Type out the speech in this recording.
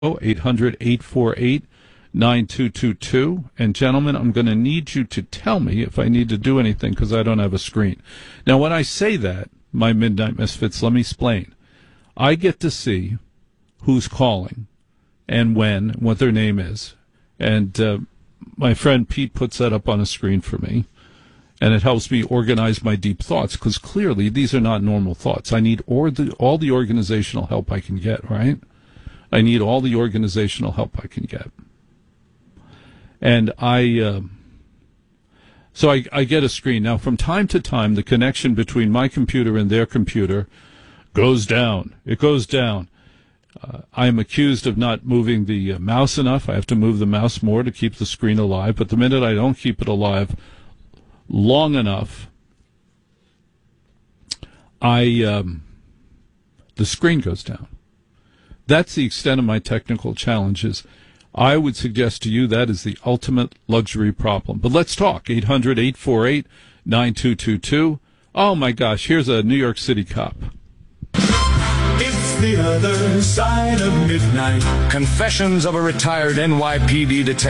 800-848-9222. And gentlemen, I'm going to need you to tell me if I need to do anything because I don't have a screen. Now, when I say that, my Midnight Misfits, let me explain. I get to see who's calling and when, what their name is. And my friend Pete puts that up on a screen for me. And it helps me organize my deep thoughts because clearly these are not normal thoughts. I need all the organizational help I can get, right? I need all the organizational help I can get. And so I get a screen. Now, from time to time, the connection between my computer and their computer goes down. It goes down. I am accused of not moving the mouse enough. I have to move the mouse more to keep the screen alive. But the minute I don't keep it alive long enough, the screen goes down. That's the extent of my technical challenges. I would suggest to you that is the ultimate luxury problem. But let's talk. 800-848-9222. Oh, my gosh, here's a New York City cop. It's the other side of midnight. Confessions of a retired NYPD detective.